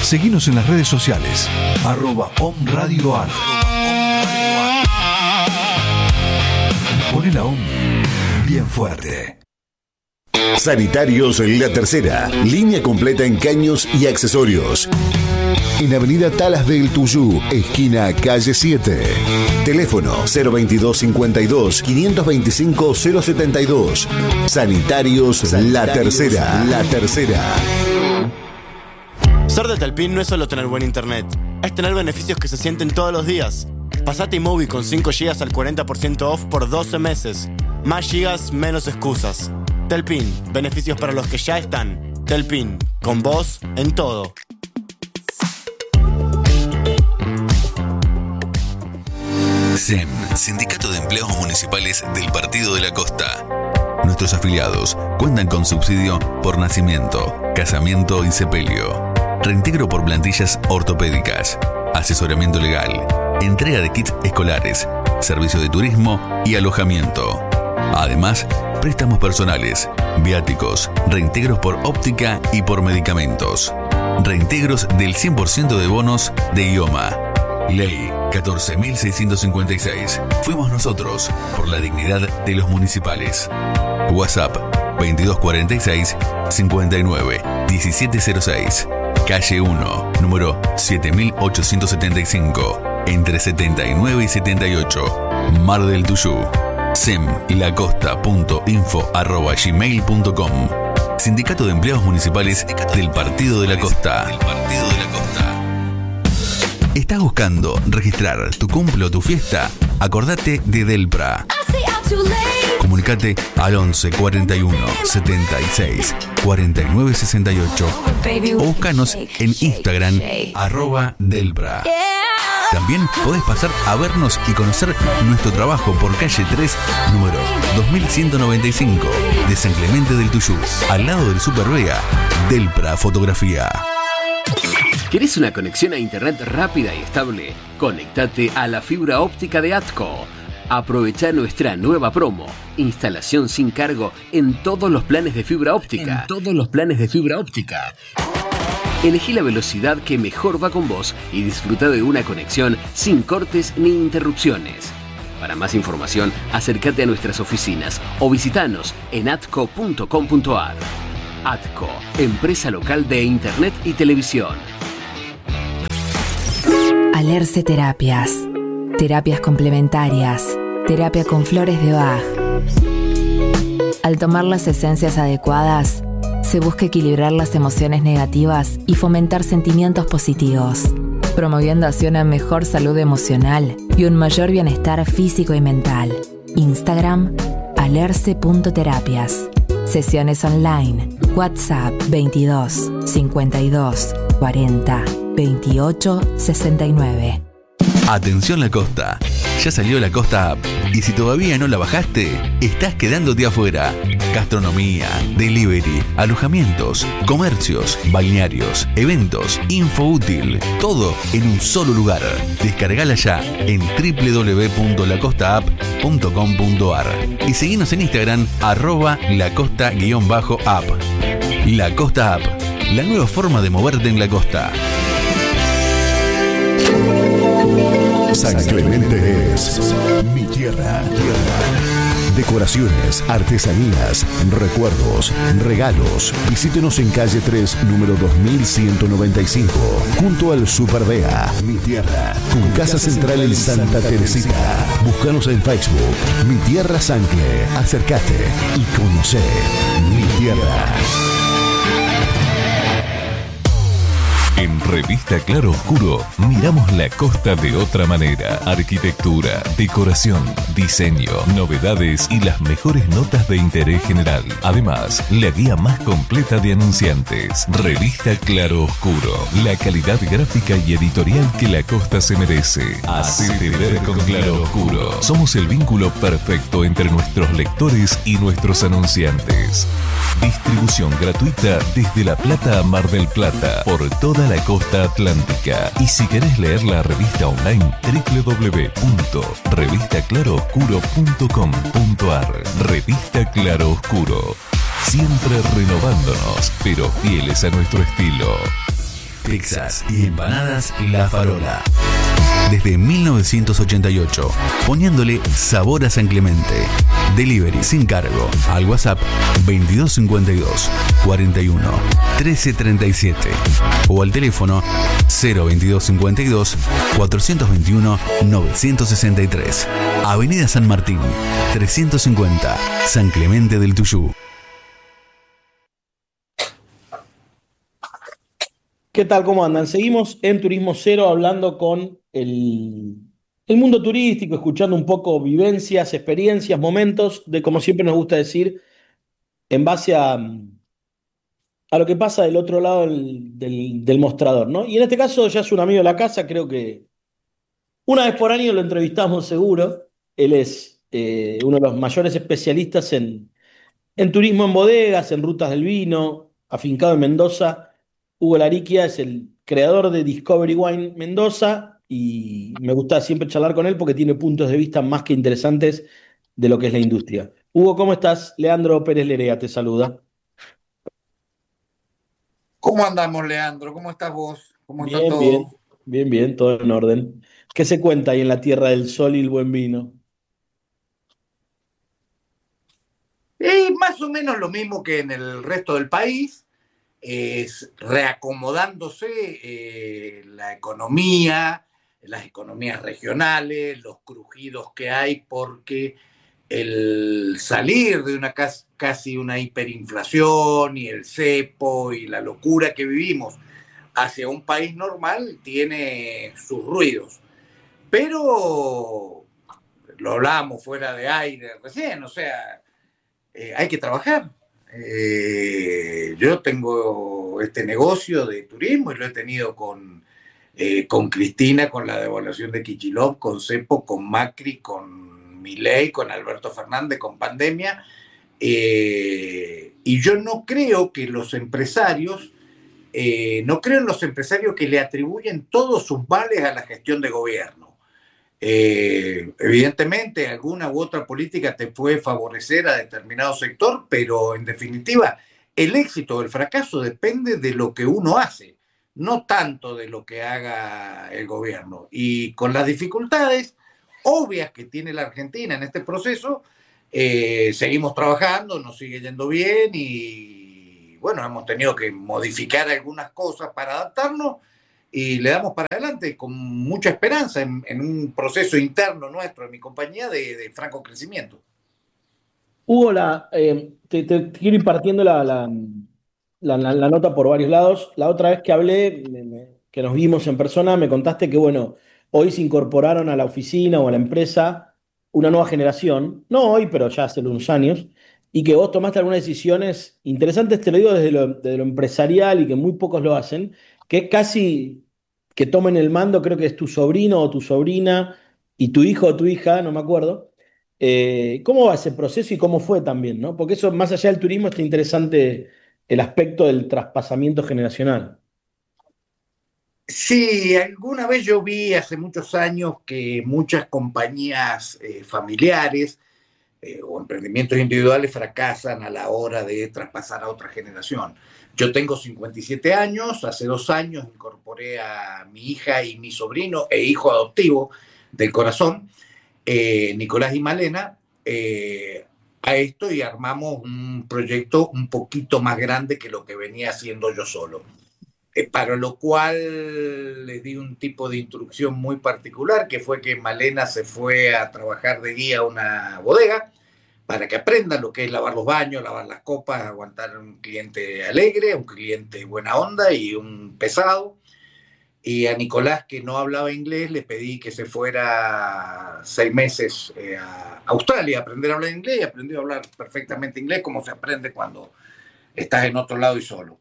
Seguinos en las redes sociales. @OMRadioAR. Poné la OM bien fuerte. Sanitarios La Tercera. Línea completa en caños y accesorios. En Avenida Talas del Tuyú, esquina calle 7. Teléfono 022 52 525 072. Sanitarios La Tercera. La Tercera. Ser de Telpin no es solo tener buen internet, es tener beneficios que se sienten todos los días. Pasate iMovie con 5 GB al 40% off por 12 meses. Más gigas, menos excusas. Telpin, beneficios para los que ya están. Telpin, con vos en todo. SEM, Sindicato de Empleados Municipales del Partido de la Costa. Nuestros afiliados cuentan con subsidio por nacimiento, casamiento y sepelio, reintegro por plantillas ortopédicas, asesoramiento legal, entrega de kits escolares, servicio de turismo y alojamiento. Además, préstamos personales, viáticos, reintegros por óptica y por medicamentos, reintegros del 100% de bonos de idioma. Ley 14.656. Fuimos nosotros por la dignidad de los municipales. WhatsApp 2246 59 1706. Calle 1, número 7875, entre 79 y 78, Mar del Tuyú. semlacosta.info@gmail.com. Sindicato de Empleados Municipales del Partido de la Costa. ¿Estás buscando registrar tu cumple o tu fiesta? Acordate de Delpra. Comunicate al 11 41 76 49 68 o búscanos en Instagram @Delpra. También podés pasar a vernos y conocer nuestro trabajo por calle 3, número 2195 de San Clemente del Tuyú, al lado del Super Vega. Delpra Fotografía. ¿Querés una conexión a internet rápida y estable? Conéctate a la fibra óptica de ATCO. Aprovecha nuestra nueva promo. Instalación sin cargo en todos los planes de fibra óptica. Elegí la velocidad que mejor va con vos y disfruta de una conexión sin cortes ni interrupciones. Para más información, acércate a nuestras oficinas o visitanos en atco.com.ar. ATCO, empresa local de internet y televisión. Alerce Terapias. Terapias complementarias. Terapia con flores de Bach. Al tomar las esencias adecuadas, se busca equilibrar las emociones negativas y fomentar sentimientos positivos, promoviendo así una mejor salud emocional y un mayor bienestar físico y mental. Instagram, alerce.terapias. Sesiones online. WhatsApp 22 52 40 28 69. Atención La Costa, ya salió La Costa App y si todavía no la bajaste, estás quedándote afuera. Gastronomía, delivery, alojamientos, comercios, balnearios, eventos, info útil, todo en un solo lugar. Descargala ya en www.lacosta.app.com.ar y seguinos en Instagram @lacosta_app. La Costa App, la nueva forma de moverte en la costa. San Clemente es mi tierra. Decoraciones, artesanías, recuerdos, regalos. Visítenos en calle 3, número 2195, junto al Super Vea. Mi tierra, con casa central en Santa Teresita. Búscanos en Facebook, Mi Tierra Sancle. Acércate y conoce mi tierra. En Revista Claro Oscuro miramos la costa de otra manera. Arquitectura, decoración, diseño, novedades y las mejores notas de interés general. Además, la guía más completa de anunciantes. Revista Claro Oscuro. La calidad gráfica y editorial que la costa se merece. Hacete ver con Claro Oscuro. Somos el vínculo perfecto entre nuestros lectores y nuestros anunciantes. Distribución gratuita desde La Plata a Mar del Plata por toda la costa atlántica. Y si querés leer la revista online, www.revistaclarooscuro.com.ar. Revista Claro Oscuro. Siempre renovándonos, pero fieles a nuestro estilo. pizzas y empanadas La Farola. Desde 1988, poniéndole sabor a San Clemente. Delivery sin cargo al WhatsApp 2252 41 1337 o al teléfono 02252 421 963. Avenida San Martín, 350, San Clemente del Tuyú. ¿Qué tal? ¿Cómo andan? Seguimos en Turismo Cero hablando con el mundo turístico, escuchando un poco vivencias, experiencias, momentos de, como siempre nos gusta decir, en base a lo que pasa del otro lado del mostrador, ¿no? Y en este caso ya es un amigo de la casa, creo que una vez por año lo entrevistamos seguro. Él es uno de los mayores especialistas en turismo en bodegas, en rutas del vino, afincado en Mendoza. Hugo Lariquia es el creador de Discovery Wine Mendoza y me gusta siempre charlar con él porque tiene puntos de vista más que interesantes de lo que es la industria. Hugo, ¿cómo estás? Leandro Pérez Lerea te saluda. ¿Cómo andamos, Leandro? ¿Cómo estás vos? ¿Cómo está Bien, todo? bien, todo en orden. ¿Qué se cuenta ahí en la tierra del sol y el buen vino? Y más o menos lo mismo que en el resto del país, es reacomodándose la economía, las economías regionales, los crujidos que hay, porque el salir de una casi una hiperinflación y el cepo y la locura que vivimos hacia un país normal tiene sus ruidos. Pero lo hablamos fuera de aire recién, o sea, hay que trabajar. Yo tengo este negocio de turismo y lo he tenido con Cristina, con la devaluación de Kicillof, con Cepo, con Macri, con Milei, con Alberto Fernández, con pandemia. Y yo no creo que los empresarios, no creo en los empresarios que le atribuyen todos sus males a la gestión de gobierno. Evidentemente alguna u otra política te puede favorecer a determinado sector, pero en definitiva el éxito o el fracaso depende de lo que uno hace, no tanto de lo que haga el gobierno. Y con las dificultades obvias que tiene la Argentina en este proceso, seguimos trabajando, nos sigue yendo bien y bueno, hemos tenido que modificar algunas cosas para adaptarnos y le damos para adelante con mucha esperanza en un proceso interno nuestro, de mi compañía, de franco crecimiento. Hugo, te quiero ir partiendo la nota por varios lados. La otra vez que hablé, que nos vimos en persona, me contaste que, bueno, hoy se incorporaron a la oficina o a la empresa una nueva generación, no hoy, pero ya hace unos años, y que vos tomaste algunas decisiones interesantes, te lo digo desde lo empresarial y que muy pocos lo hacen, que casi que tomen el mando, creo que es tu sobrino o tu sobrina y tu hijo o tu hija, no me acuerdo. ¿Cómo va ese proceso y cómo fue también, ¿no? Porque eso, más allá del turismo, está interesante el aspecto del traspasamiento generacional. Sí, alguna vez yo vi hace muchos años que muchas compañías familiares o emprendimientos individuales fracasan a la hora de traspasar a otra generación. Yo tengo 57 años, hace 2 años incorporé a mi hija y mi sobrino e hijo adoptivo del corazón, Nicolás y Malena, a esto y armamos un proyecto un poquito más grande que lo que venía haciendo yo solo. Para lo cual le di un tipo de instrucción muy particular, que fue que Malena se fue a trabajar de guía a una bodega para que aprenda lo que es lavar los baños, lavar las copas, aguantar un cliente alegre, un cliente buena onda y un pesado. Y a Nicolás, que no hablaba inglés, le pedí que se fuera 6 meses a Australia a aprender a hablar inglés, y aprendió a hablar perfectamente inglés, como se aprende cuando estás en otro lado y solo.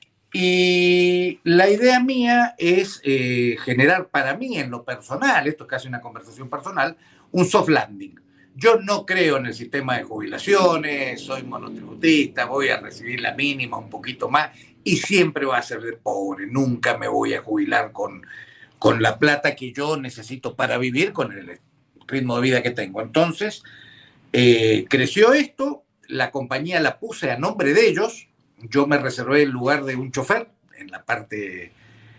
Y la idea mía es generar para mí en lo personal, esto es casi una conversación personal, un soft landing. Yo no creo en el sistema de jubilaciones, soy monotributista, voy a recibir la mínima, un poquito más, y siempre va a ser de pobre. Nunca me voy a jubilar con la plata que yo necesito para vivir, con el ritmo de vida que tengo. Entonces, creció esto, la compañía la puse a nombre de ellos. Yo me reservé el lugar de un chofer en la parte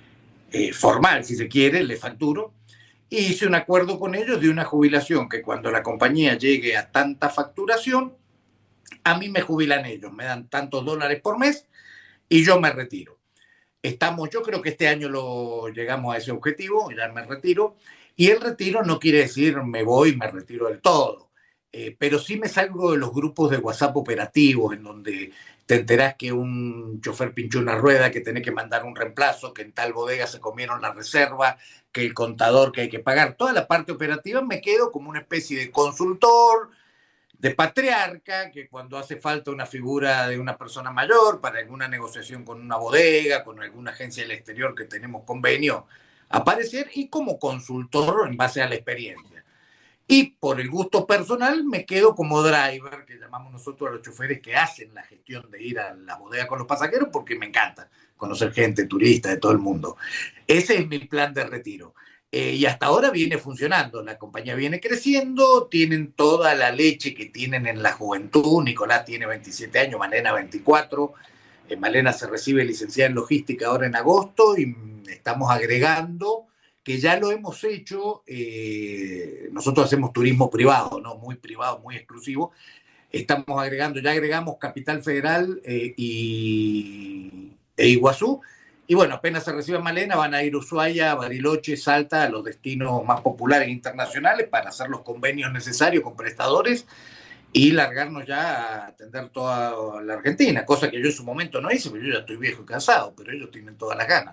formal, si se quiere, le facturo, y hice un acuerdo con ellos de una jubilación que cuando la compañía llegue a tanta facturación, a mí me jubilan ellos, me dan tantos dólares por mes y yo me retiro. Yo creo que este año llegamos a ese objetivo, ya me retiro, y el retiro no quiere decir me voy y me retiro del todo, pero sí me salgo de los grupos de WhatsApp operativos en donde te enterás que un chofer pinchó una rueda, que tenés que mandar un reemplazo, que en tal bodega se comieron la reserva, que el contador que hay que pagar. Toda la parte operativa me quedo como una especie de consultor, de patriarca, que cuando hace falta una figura de una persona mayor para alguna negociación con una bodega, con alguna agencia del exterior que tenemos convenio, aparecer, y como consultor en base a la experiencia. Y por el gusto personal me quedo como driver, que llamamos nosotros a los choferes que hacen la gestión de ir a la bodega con los pasajeros, porque me encanta conocer gente, turista de todo el mundo. Ese es mi plan de retiro. Y hasta ahora viene funcionando, la compañía viene creciendo, tienen toda la leche que tienen en la juventud. Nicolás tiene 27 años, Malena 24. Malena se recibe licenciada en logística ahora en agosto y estamos agregando, que ya lo hemos hecho, nosotros hacemos turismo privado, ¿no? Muy privado, muy exclusivo. Estamos agregando, ya agregamos Capital Federal e Iguazú. Y bueno, apenas se reciba Malena, van a ir Ushuaia, Bariloche, Salta, a los destinos más populares internacionales para hacer los convenios necesarios con prestadores y largarnos ya a atender toda la Argentina, cosa que yo en su momento no hice, porque yo ya estoy viejo y cansado, pero ellos tienen todas las ganas.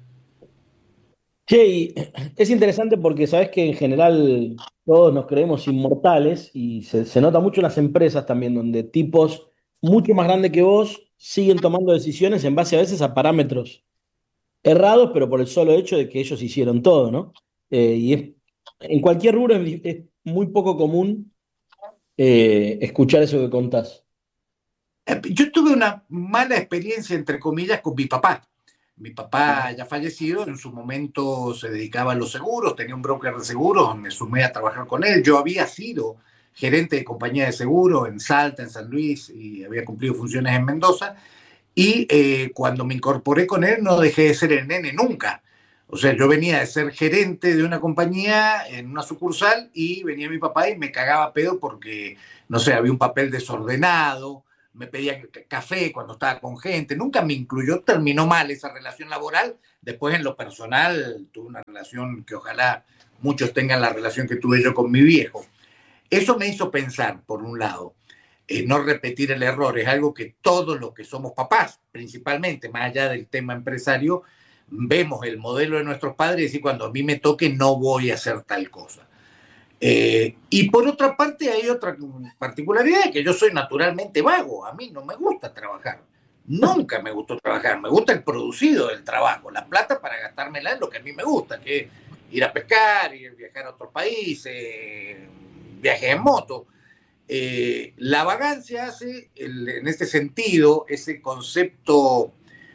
Che, y es interesante porque sabes que en general todos nos creemos inmortales y se nota mucho en las empresas también, donde tipos mucho más grandes que vos siguen tomando decisiones en base a veces a parámetros errados, pero por el solo hecho de que ellos hicieron todo, ¿no? En cualquier rubro es muy poco común escuchar eso que contás. Yo tuve una mala experiencia, entre comillas, con mi papá. Mi papá ya fallecido, en su momento se dedicaba a los seguros, tenía un broker de seguros, me sumé a trabajar con él. Yo había sido gerente de compañía de seguros en Salta, en San Luis, y había cumplido funciones en Mendoza. Y cuando me incorporé con él no dejé de ser el nene nunca. O sea, yo venía de ser gerente de una compañía en una sucursal y venía mi papá y me cagaba pedo porque, no sé, había un papel desordenado, me pedía café cuando estaba con gente, nunca me incluyó, terminó mal esa relación laboral. Después en lo personal tuve una relación que ojalá muchos tengan la relación que tuve yo con mi viejo. Eso me hizo pensar, por un lado, no repetir el error, es algo que todos los que somos papás, principalmente, más allá del tema empresario, vemos el modelo de nuestros padres y decir, cuando a mí me toque no voy a hacer tal cosa. Y por otra parte hay otra particularidad, que yo soy naturalmente vago, a mí no me gusta trabajar, nunca me gustó trabajar, me gusta el producido del trabajo, la plata para gastármela en lo que a mí me gusta, que es ir a pescar, ir a viajar a otros países, viajes en moto. La vagancia hace, en este sentido, ese concepto,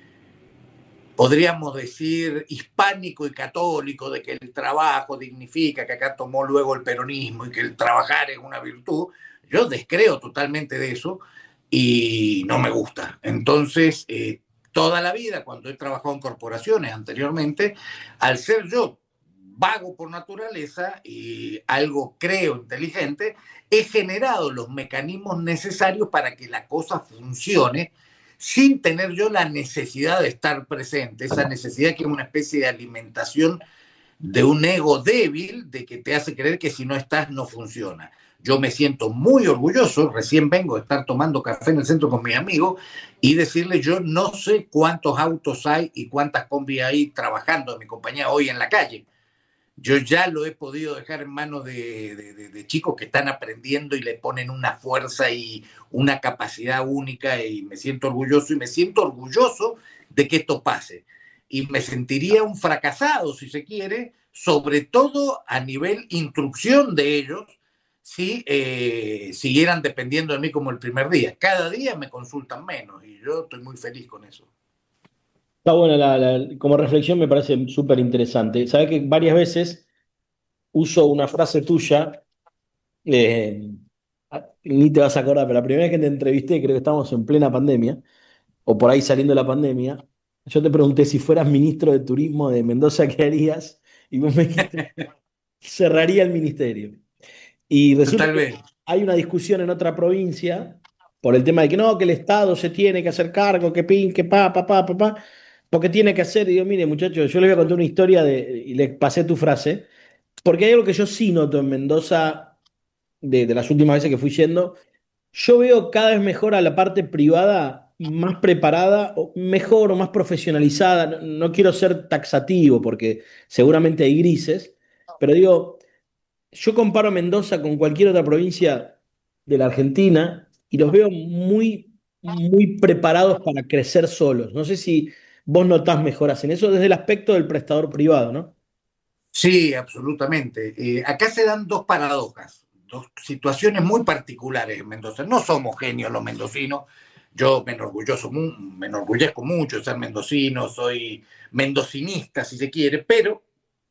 podríamos decir, hispánico y católico, de que el trabajo dignifica, que acá tomó luego el peronismo y que el trabajar es una virtud. Yo descreo totalmente de eso y no me gusta. Entonces, toda la vida, cuando he trabajado en corporaciones anteriormente, al ser yo vago por naturaleza y algo creo inteligente, he generado los mecanismos necesarios para que la cosa funcione sin tener yo la necesidad de estar presente, esa necesidad que es una especie de alimentación de un ego débil, de que te hace creer que si no estás no funciona. Yo me siento muy orgulloso, recién vengo de estar tomando café en el centro con mis amigos y decirles, yo no sé cuántos autos hay y cuántas combis hay trabajando en mi compañía hoy en la calle. Yo ya lo he podido dejar en manos de chicos que están aprendiendo y le ponen una fuerza y una capacidad única, y me siento orgulloso de que esto pase. Y me sentiría un fracasado, si se quiere, sobre todo a nivel instrucción de ellos, si siguieran dependiendo de mí como el primer día. Cada día me consultan menos y yo estoy muy feliz con eso. Está buena como reflexión, me parece súper interesante. Sabes que varias veces uso una frase tuya, ni te vas a acordar, pero la primera vez que te entrevisté, creo que estábamos en plena pandemia, o por ahí saliendo de la pandemia, Yo te pregunté si fueras ministro de Turismo de Mendoza, ¿qué harías? Y vos me dijiste, cerraría el ministerio. Y resulta que Totalmente. hay una discusión en otra provincia por el tema de que no, que el Estado se tiene que hacer cargo, que pin, que pa, porque tiene que hacer. Y digo, mire, muchachos, yo les voy a contar una historia y le pasé tu frase, porque hay algo que yo sí noto en Mendoza de las últimas veces que fui yendo. Yo veo cada vez mejor a la parte privada más preparada, o mejor o más profesionalizada. No, no quiero ser taxativo porque seguramente hay grises, pero digo, yo comparo Mendoza con cualquier otra provincia de la Argentina y los veo muy, muy preparados para crecer solos. No sé si vos notás mejoras en eso desde el aspecto del prestador privado, ¿no? Sí, absolutamente. Acá se dan dos paradojas, dos situaciones muy particulares en Mendoza. No somos genios los mendocinos. Yo me enorgullezco mucho de ser mendocino, soy mendocinista, si se quiere, pero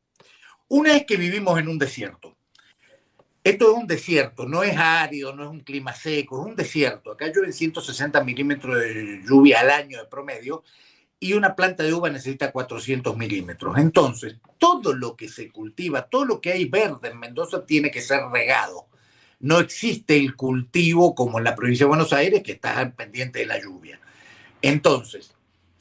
una es que vivimos en un desierto. Esto es un desierto, no es árido, no es un clima seco, es un desierto. Acá llueven 160 milímetros de lluvia al año de promedio y una planta de uva necesita 400 milímetros. Entonces, todo lo que se cultiva, todo lo que hay verde en Mendoza tiene que ser regado. No existe el cultivo como en la provincia de Buenos Aires, que está pendiente de la lluvia. Entonces,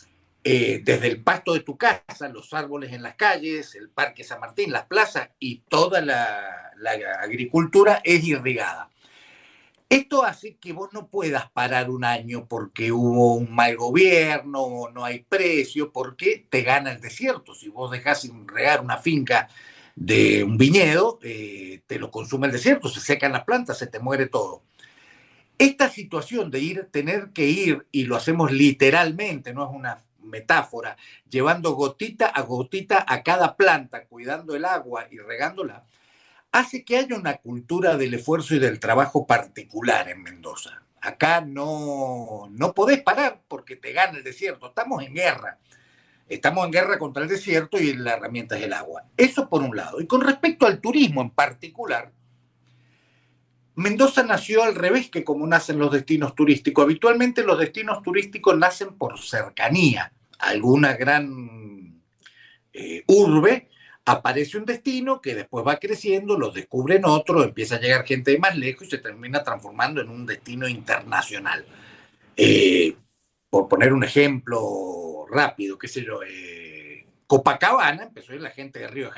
desde el pasto de tu casa, los árboles en las calles, el Parque San Martín, las plazas y toda la agricultura es irrigada. Esto hace que vos no puedas parar un año porque hubo un mal gobierno, no hay precio, porque te gana el desierto. Si vos dejás sin regar una finca de un viñedo, te lo consume el desierto, se secan las plantas, se te muere todo. Esta situación de tener que ir, y lo hacemos literalmente, no es una metáfora, llevando gotita a cada planta, cuidando el agua y regándola, hace que haya una cultura del esfuerzo y del trabajo particular en Mendoza. Acá no podés parar porque te gana el desierto. Estamos en guerra. Estamos en guerra contra el desierto y la herramienta es el agua. Eso por un lado. Y con respecto al turismo en particular, Mendoza nació al revés que como nacen los destinos turísticos. Habitualmente los destinos turísticos nacen por cercanía. Alguna gran urbe, aparece un destino que después va creciendo, lo descubren otros, empieza a llegar gente de más lejos y se termina transformando en un destino internacional. Por poner un ejemplo rápido, qué sé yo, Copacabana, empezó a ir la gente de Río de